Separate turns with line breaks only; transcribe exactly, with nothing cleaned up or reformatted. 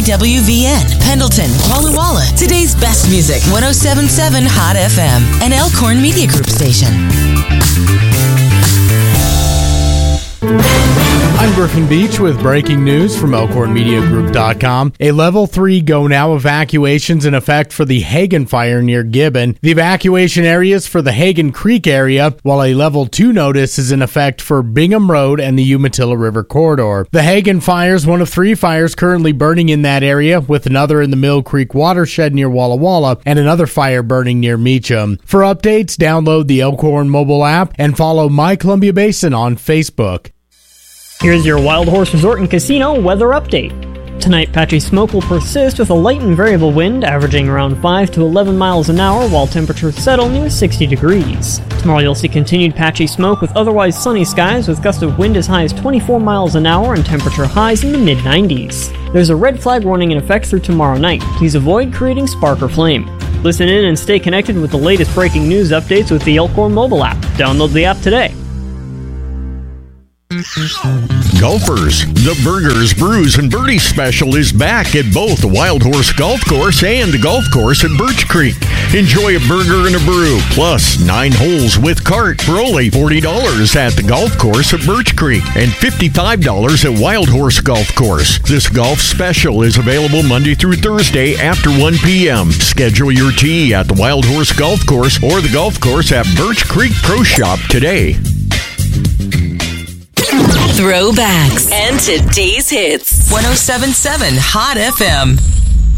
W V N, Pendleton, Walla Walla. Today's best music, one oh seven point seven Hot F M, an Elkhorn Media Group station.
I'm Griffin Beach with breaking news from Elkhorn Media Group dot com. A level three go now evacuations in effect for the Hagen fire near Gibbon. The evacuation areas for the Hagen Creek area, while a level two notice is in effect for Bingham Road and the Umatilla River corridor. The Hagen fire is one of three fires currently burning in that area, with another in the Mill Creek watershed near Walla Walla and another fire burning near Meacham. For updates, download the Elkhorn mobile app and follow My Columbia Basin on Facebook.
Here's your Wild Horse Resort and Casino weather update. Tonight, patchy smoke will persist with a light and variable wind averaging around five to eleven miles an hour while temperatures settle near sixty degrees. Tomorrow you'll see continued patchy smoke with otherwise sunny skies with gusts of wind as high as twenty-four miles an hour and temperature highs in the mid nineties. There's a red flag warning in effect through tomorrow night. Please avoid creating spark or flame. Listen in and stay connected with the latest breaking news updates with the Elkhorn mobile app. Download the app today.
Golfers, the Burgers, Brews, and Birdies special is back at both the Wild Horse Golf Course and the Golf Course at Birch Creek. Enjoy a burger and a brew, plus nine holes with cart for only forty dollars at the Golf Course at Birch Creek and fifty-five dollars at Wild Horse Golf Course. This golf special is available Monday through Thursday after one p.m. Schedule your tee at the Wild Horse Golf Course or the Golf Course at Birch Creek Pro Shop today.
Throwbacks and today's hits. one oh seven point seven Hot F M.